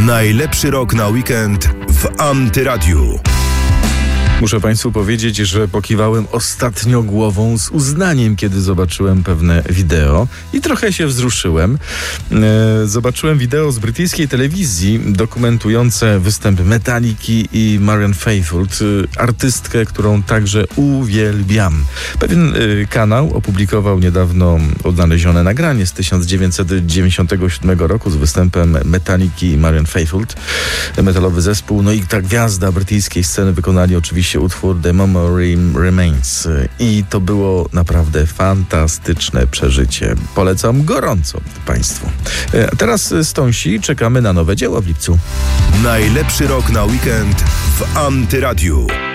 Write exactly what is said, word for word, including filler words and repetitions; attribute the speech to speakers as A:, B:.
A: Najlepszy rok na weekend w Antyradiu.
B: Muszę Państwu powiedzieć, że pokiwałem ostatnio głową z uznaniem, kiedy zobaczyłem pewne wideo i trochę się wzruszyłem. E, zobaczyłem wideo z brytyjskiej telewizji dokumentujące występ Metaliki i Marianne Faithfull, artystkę, którą także uwielbiam. Pewien e, kanał opublikował niedawno odnalezione nagranie z tysiąc dziewięćset dziewięćdziesiątego siódmego roku z występem Metaliki i Marianne Faithfull. Metalowy zespół, no i ta gwiazda brytyjskiej sceny wykonali oczywiście utwór The Memory Remains i to było naprawdę fantastyczne przeżycie. Polecam gorąco Państwu. A teraz stąsi, czekamy na nowe dzieło w lipcu.
A: Najlepszy rok na weekend w Antyradiu.